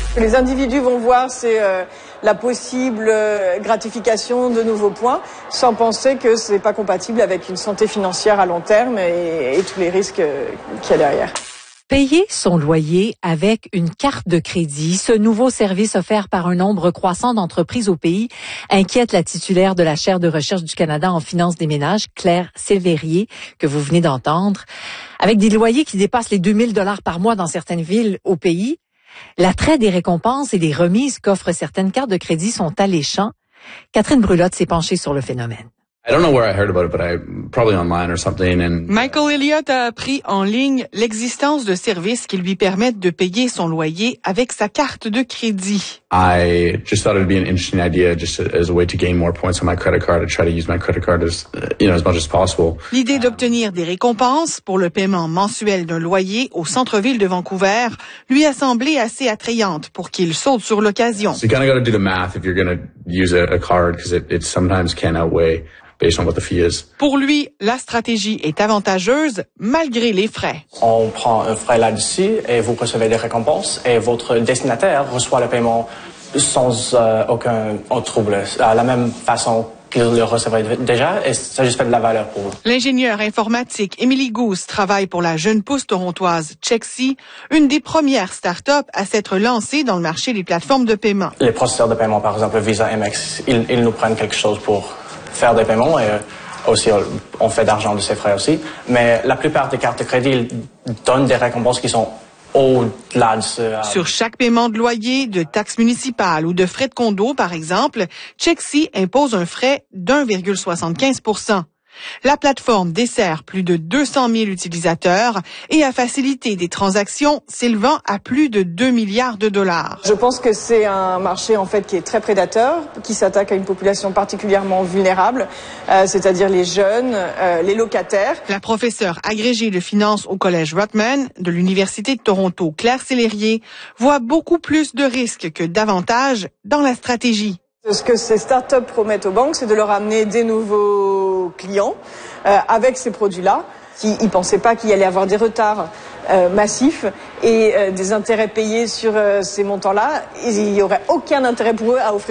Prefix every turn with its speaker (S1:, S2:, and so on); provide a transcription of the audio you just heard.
S1: Ce que les individus vont voir, c'est la possible gratification de nouveaux points, sans penser que ce n'est pas compatible avec une santé financière à long terme et tous les risques qu'il y a derrière.
S2: Payer son loyer avec une carte de crédit, ce nouveau service offert par un nombre croissant d'entreprises au pays, inquiète la titulaire de la chaire de recherche du Canada en finances des ménages, Claire Silverier, que vous venez d'entendre. Avec des loyers qui dépassent les 2000 $ par mois dans certaines villes au pays, l'attrait des récompenses et des remises qu'offrent certaines cartes de crédit sont alléchants. Catherine Brulotte s'est penchée sur le phénomène.
S3: Michael Elliott a appris en ligne l'existence de services qui lui permettent de payer son loyer avec sa carte de crédit.
S4: I just thought it would be an interesting idea just as a way to gain more points on my credit card, to try to use my credit card as much as possible.
S3: L'idée d'obtenir des récompenses pour le paiement mensuel d'un loyer au centre-ville de Vancouver lui a semblé assez attrayante pour qu'il saute sur l'occasion.
S4: So you kind of got to do the math if you're going to use a card because it sometimes can outweigh based on what the fee is.
S3: Pour lui, la stratégie est avantageuse malgré les frais.
S5: On prend un frais là-dessus et vous recevez des récompenses et votre destinataire reçoit le paiement sans aucun trouble, à la même façon qu'il le recevrait déjà, et ça juste fait de la valeur pour vous.
S3: L'ingénieure informatique Emily Goose travaille pour la jeune pousse torontoise Chexi, une des premières start-up à s'être lancée dans le marché des plateformes de paiement.
S5: Les processeurs de paiement, par exemple Visa, Amex, ils nous prennent quelque chose pour faire des paiements et aussi on fait d'argent de ces frais aussi. Mais la plupart des cartes de crédit donnent des récompenses qui sont au-delà de ce...
S3: Sur chaque paiement de loyer, de taxes municipales ou de frais de condo, par exemple, Chexi impose un frais d'1,75 %. La plateforme dessert plus de 200 000 utilisateurs et a facilité des transactions s'élevant à plus de 2 milliards de dollars.
S1: Je pense que c'est un marché en fait qui est très prédateur, qui s'attaque à une population particulièrement vulnérable, c'est-à-dire les jeunes, les locataires.
S3: La professeure agrégée de finance au Collège Rutman de l'Université de Toronto, Claire Silverier, voit beaucoup plus de risques que d'avantages dans la stratégie.
S1: Ce que ces startups promettent aux banques, c'est de leur amener des nouveaux clients avec ces produits-là. Ils ne pensaient pas qu'il y allait avoir des retards massifs et des intérêts payés sur ces montants-là. Il n'y aurait aucun intérêt pour eux à offrir